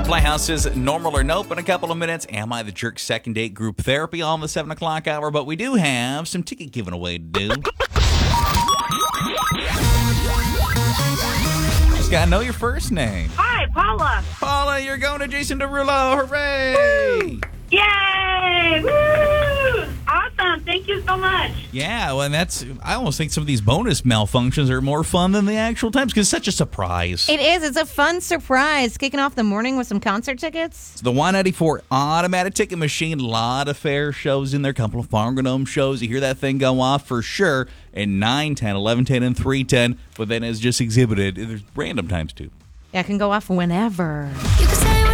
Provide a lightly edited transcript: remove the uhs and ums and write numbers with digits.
Playhouse's Normal or Nope in a couple of minutes. Am I the Jerk second date group therapy on the 7 o'clock hour? But we do have some ticket giving away to do. Just gotta know your first name. Hi, Paula. Paula, you're going to Jason Derulo. Hooray! Yay! Woo! Awesome. Thank you so much. Yeah, well, and I almost think some of these bonus malfunctions are more fun than the actual times because it's such a surprise. It is. It's a fun surprise. Kicking off the morning with some concert tickets. It's the 194 automatic ticket machine. A lot of fair shows in there. A couple of Farm Gnome shows. You hear that thing go off for sure. And 9, 10, 11, 10, and 3:10. But then as just exhibited, there's random times too. Yeah, it can go off whenever. You can say